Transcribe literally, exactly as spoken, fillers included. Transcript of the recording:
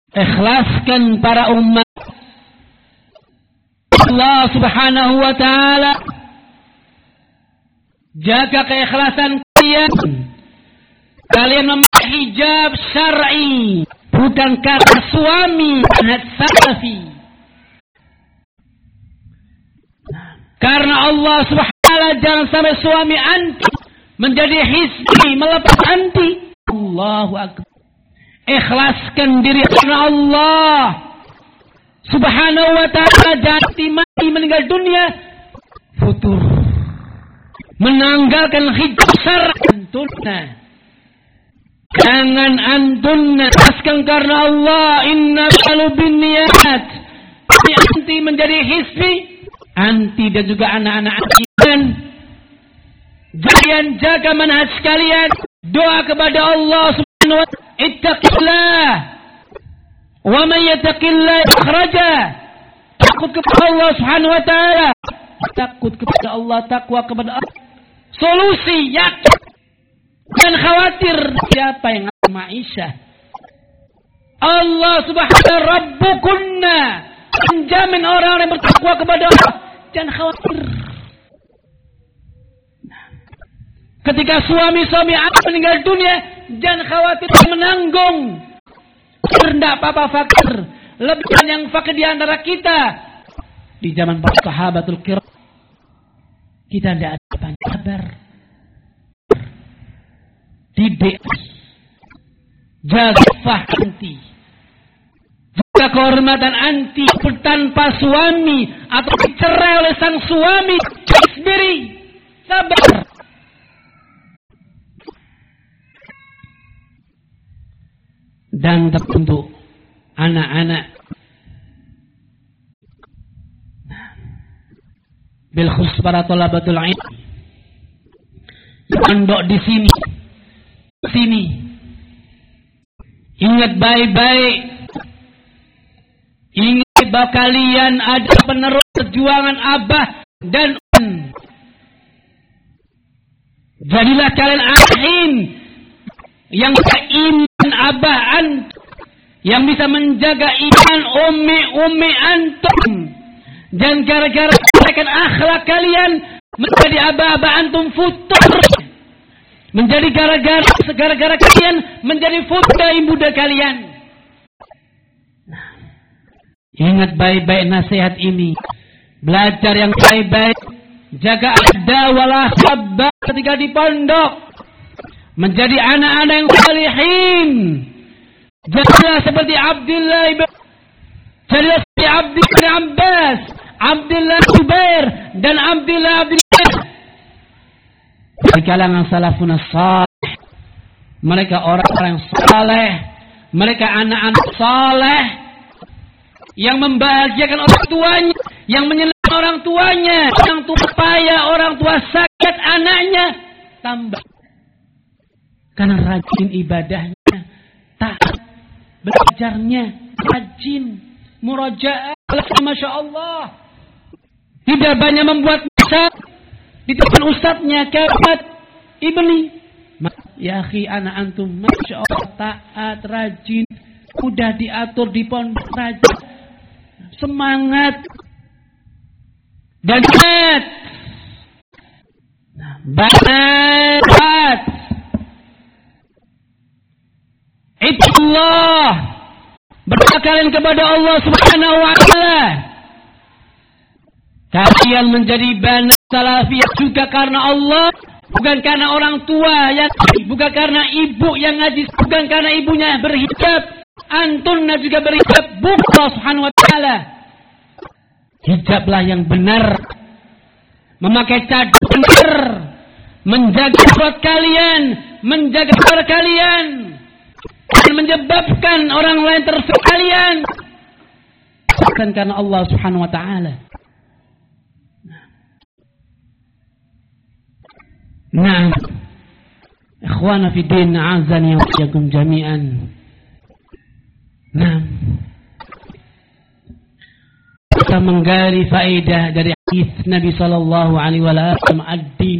ikhlaskan para umat Allah Subhanahu wa ta'ala. Jaga keikhlasan kalian. Kalian memakai hijab syar'i, bukan kata suami manhaj salafi. Karena Allah Subhanahu wa ta'ala jangan sampai suami anti menjadi hizbi, melepas anti. Allahu akbar. Ikhlaskan diri karena Allah Subhanahu wa ta'ala. Jangan mati meninggal dunia futur menanggalkan hijab syar'i. Antunna, jangan antunna ikhlaskan karena Allah. Inna malu bin niyat. Ini anti menjadi hizbi, anti dan juga anak-anak iman. Jangan jaga manhaj kalian. Doa kepada Allah Subhanahu wa ta'ala. Ittaqillah wa man yattaqillah yakhraja. Takut kepada Allah Subhanahu wa ta'ala. Takut kepada Allah, takwa kepada Allah. Solusi yakin. Jangan khawatir siapa yang ngatur ma'isyah. Allah Subhanahu wa ta'ala Rabbukunna, menjamin orang-orang yang bertakwa kepada Allah. Jangan khawatir. Ketika suami-suami anak meninggal dunia, jangan khawatir menanggung. Tidak apa-apa fakir. Lebih yang fakir di antara kita. Di zaman para sahabatul kiram, kita tidak ada sabar. Tidak. Jaga fah anti. Jaga kehormatan anti. Tanpa suami atau dicerai oleh sang suami, isbiri, sabar. Dan tertentu anak-anak bil khusus para thalabatul ilm pondok di sini sini ingat baik-baik, ingat bahwa kalian ada penerus perjuangan abah dan um. Jadilah kalian ahin yang beriman abah antum, yang bisa menjaga iman umi-umi antum. Dan gara-gara mereka akhlak kalian menjadi abah-abah antum futur. Menjadi gara-gara gara-gara kalian menjadi fuda ibuda kalian. Nah, ingat baik-baik nasihat ini. Belajar yang baik-baik. Jaga ada wala sabah ketika di pondok. Menjadi anak-anak yang salihin. Jadilah seperti Abdullah ibn Jadilah seperti Abdullah ibn Abbas, Abdullah Zubair, dan Abdullah Abdullah. Di kalangan salafun salih. Mereka orang-orang yang saleh. Mereka anak-anak saleh. Yang membahagiakan orang tuanya. Yang menyenangkan orang tuanya. Orang tua payah, orang tua sakit, anaknya tambah. Karena rajin ibadahnya, taat, belajarnya, rajin, murajaah, masya Allah. Tidak banyak membuat masalah di depan ustadznya, kabat, ibni. Ya akhi, anak antum, masya Allah, taat, rajin, udah diatur di pondok rajin, semangat, dan taat, banget. Itullah, berdoa kalian kepada Allah Subhanahu wa ta'ala. Kalian menjadi bani salafiyah juga karena Allah, bukan karena orang tua yang bukan karena ibu yang ngaji, bukan karena ibunya berhijab, antunna juga berhijab, bukan Allah Subhanahu wa ta'ala. Hijablah yang benar, memakai cadar benar, menjaga perut kalian, menjaga perut kalian. Dan menyebabkan orang lain terfitnah kalian. Bukan karena Allah Subhanahu wa ta'ala. Nah, ikhwana fi din, a'azani wa iyyakum jami'an. Nah, kita menggali faedah dari hadis Nabi sallallahu alaihi wasallam, ad-din